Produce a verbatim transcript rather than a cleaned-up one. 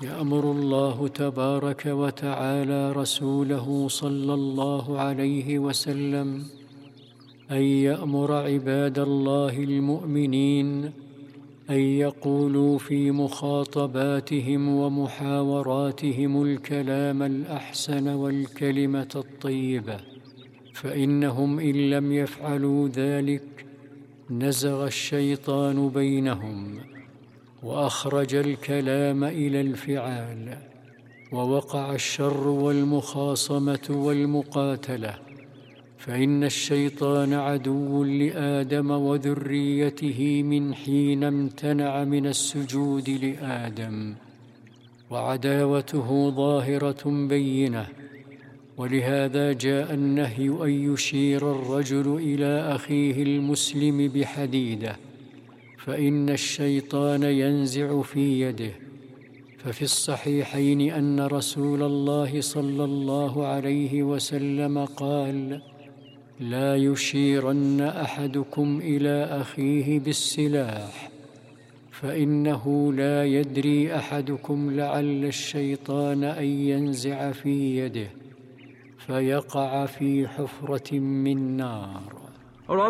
يأمر الله تبارك وتعالى رسوله صلى الله عليه وسلم أن يأمر عباد الله المؤمنين أن يقولوا في مخاطباتهم ومحاوراتهم الكلام الأحسن والكلمة الطيبة، فإنهم إن لم يفعلوا ذلك نزغ الشيطان بينهم وأخرج الكلام إلى الفعال، ووقع الشر والمخاصمة والمقاتلة، فإن الشيطان عدو لآدم وذريته من حين امتنع من السجود لآدم، وعداوته ظاهرة بينة. ولهذا جاء النهي أن يشير الرجل إلى أخيه المسلم بحديدة، فإن الشيطان ينزع في يده. ففي الصحيحين أن رسول الله صلى الله عليه وسلم قال: لا يشيرن أحدكم إلى أخيه بالسلاح، فإنه لا يدري أحدكم لعل الشيطان أن ينزع في يده فيقع في حفرة من نار.